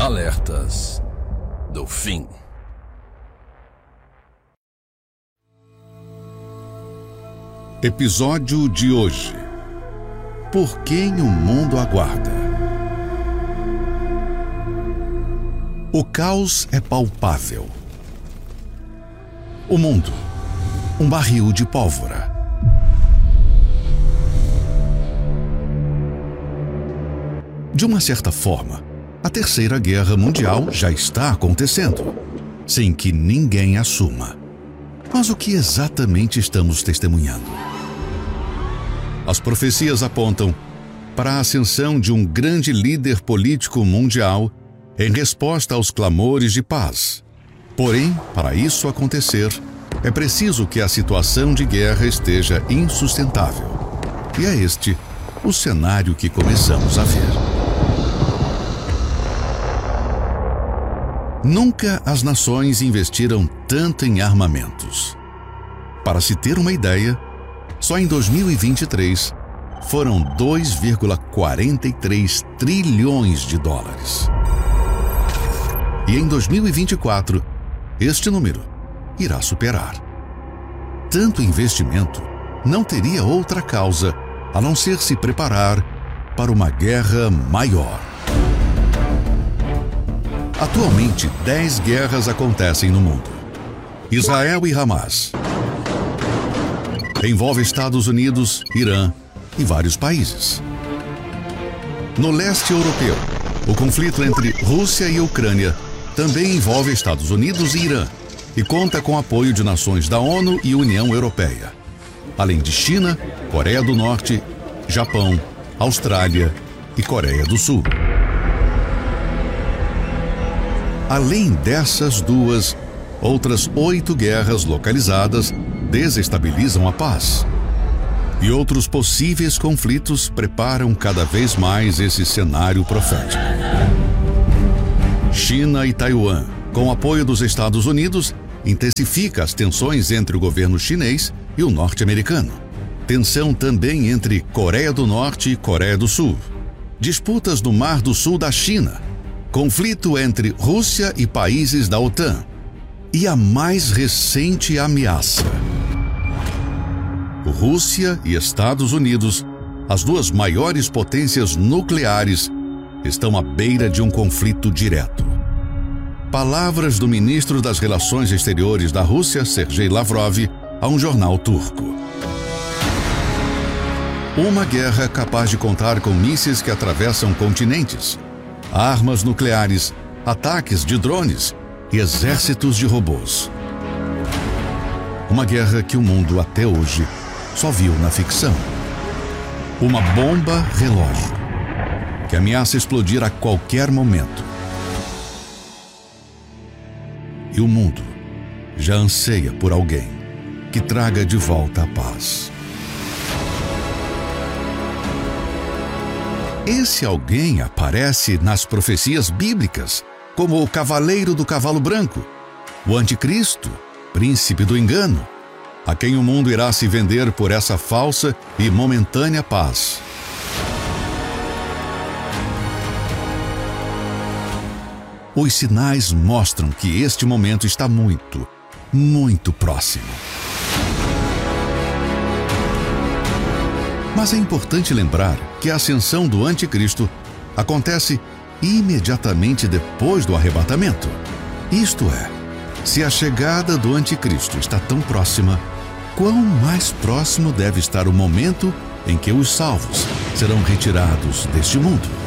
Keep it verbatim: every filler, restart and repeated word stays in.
Alertas do fim. Episódio de hoje: Por quem o mundo aguarda? O caos é palpável. O mundo, um barril de pólvora. De uma certa forma, a Terceira Guerra Mundial já está acontecendo, sem que ninguém assuma. Mas o que exatamente estamos testemunhando? As profecias apontam para a ascensão de um grande líder político mundial em resposta aos clamores de paz. Porém, para isso acontecer, é preciso que a situação de guerra esteja insustentável. E é este o cenário que começamos a ver. Nunca as nações investiram tanto em armamentos. Para se ter uma ideia, só em dois mil e vinte e três foram dois vírgula quarenta e três trilhões de dólares. E em dois mil e vinte e quatro, este número irá superar. Tanto investimento não teria outra causa a não ser se preparar para uma guerra maior. Atualmente, dez guerras acontecem no mundo. Israel e Hamas. Envolve Estados Unidos, Irã e vários países. No leste europeu, o conflito entre Rússia e Ucrânia também envolve Estados Unidos e Irã e conta com apoio de nações da ONU e União Europeia, além de China, Coreia do Norte, Japão, Austrália e Coreia do Sul. Além dessas duas, outras oito guerras localizadas desestabilizam a paz. E outros possíveis conflitos preparam cada vez mais esse cenário profético. China e Taiwan, com apoio dos Estados Unidos, intensifica as tensões entre o governo chinês e o norte-americano. Tensão também entre Coreia do Norte e Coreia do Sul. Disputas no Mar do Sul da China. Conflito entre Rússia e países da OTAN. E a mais recente ameaça: Rússia e Estados Unidos, as duas maiores potências nucleares, estão à beira de um conflito direto. Palavras do ministro das Relações Exteriores da Rússia, Sergei Lavrov, a um jornal turco. Uma guerra capaz de contar com mísseis que atravessam continentes, armas nucleares, ataques de drones e exércitos de robôs. Uma guerra que o mundo até hoje só viu na ficção. Uma bomba relógio que ameaça explodir a qualquer momento. E o mundo já anseia por alguém que traga de volta a paz. Esse alguém aparece nas profecias bíblicas como o cavaleiro do cavalo branco, o anticristo, príncipe do engano, a quem o mundo irá se vender por essa falsa e momentânea paz. Os sinais mostram que este momento está muito, muito próximo. Mas é importante lembrar que a ascensão do anticristo acontece imediatamente depois do arrebatamento. Isto é, se a chegada do anticristo está tão próxima, quão mais próximo deve estar o momento em que os salvos serão retirados deste mundo?